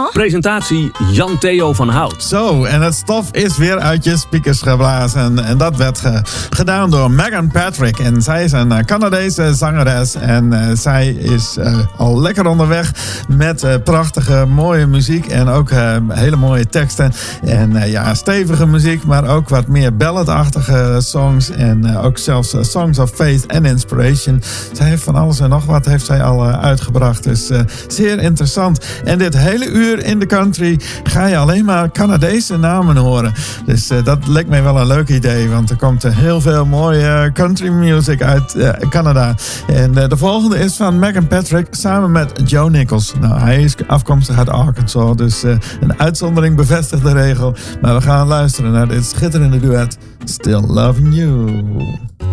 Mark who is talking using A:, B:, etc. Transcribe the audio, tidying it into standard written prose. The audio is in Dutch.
A: Presentatie Jan-Theo van Hout.
B: Zo, en het stof is weer uit je speakers geblazen. En dat werd gedaan door Megan Patrick. En zij is een Canadese zangeres. En zij is al lekker onderweg met prachtige, mooie muziek. En ook hele mooie teksten. En stevige muziek, maar ook wat meer balladachtige songs. En ook zelfs songs of faith en inspiration. Zij heeft van alles en nog wat heeft zij al uitgebracht. Dus zeer interessant. En dit hele uur in de country ga je alleen maar Canadese namen horen. Dus dat lijkt mij wel een leuk idee. Want er komt heel veel mooie country music uit Canada. En de volgende is van Megan Patrick samen met Joe Nichols. Nou, hij is afkomstig uit Arkansas. Dus een uitzondering bevestigt de regel. Maar we gaan luisteren naar dit schitterende duet. Still Loving You.